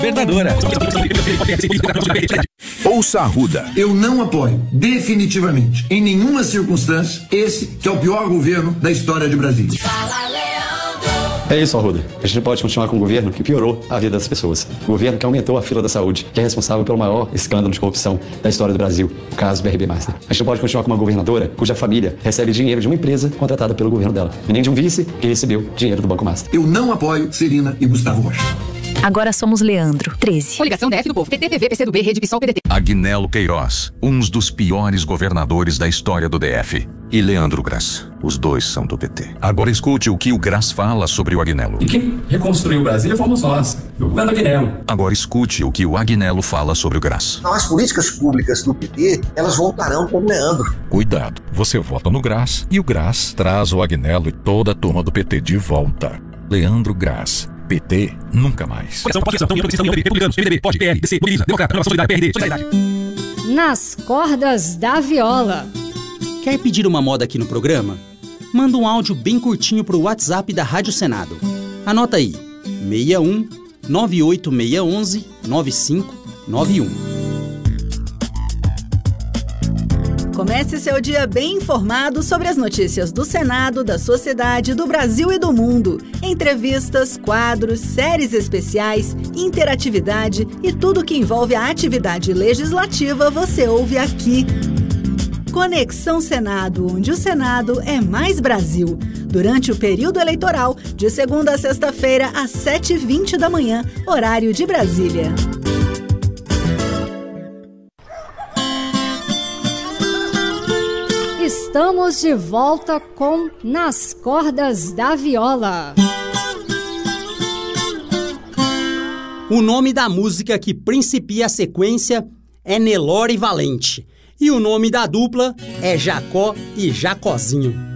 Governadora. Ouça Arruda. Eu não apoio, definitivamente, em nenhuma circunstância, esse que é o pior governo da história de Brasília. É isso, Arruda. A gente não pode continuar com um governo que piorou a vida das pessoas. Um governo que aumentou a fila da saúde, que é responsável pelo maior escândalo de corrupção da história do Brasil, o caso BRB Master. A gente não pode continuar com uma governadora cuja família recebe dinheiro de uma empresa contratada pelo governo dela, e nem de um vice que recebeu dinheiro do Banco Master. Eu não apoio Serina e Gustavo Rocha. Agora somos Leandro, 13. Coligação DF do Povo, PT, PV, PCdoB, Rede PSOL, PDT. Agnello Queiroz, um dos piores governadores da história do DF. E Leandro Grass, os dois são do PT. Agora escute o que o Grass fala sobre o Agnello. E quem reconstruiu Brasília fomos nós, o governo Agnello. Agora escute o que o Agnello fala sobre o Grass. As políticas públicas do PT, elas voltarão com o Leandro. Cuidado, você vota no Grass e o Grass traz o Agnello e toda a turma do PT de volta. Leandro Grass. PT nunca mais. Nas cordas da viola. Quer pedir uma moda aqui no programa? Manda um áudio bem curtinho pro WhatsApp da Rádio Senado. Anota aí, 61 98611 9591. Comece seu dia bem informado sobre as notícias do Senado, da sociedade, do Brasil e do mundo. Entrevistas, quadros, séries especiais, interatividade e tudo que envolve a atividade legislativa você ouve aqui. Conexão Senado, onde o Senado é mais Brasil. Durante o período eleitoral, de segunda a sexta-feira, às 7h20 da manhã, horário de Brasília. Estamos de volta com Nas Cordas da Viola. O nome da música que principia a sequência é Nelore Valente. E o nome da dupla é Jacó e Jacozinho.